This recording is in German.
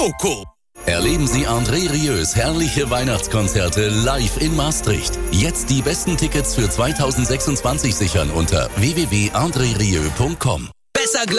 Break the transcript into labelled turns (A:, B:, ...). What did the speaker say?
A: Coco.
B: Erleben Sie André Rieu's herrliche Weihnachtskonzerte live in Maastricht. Jetzt die besten Tickets für 2026 sichern unter www.andrerieu.com.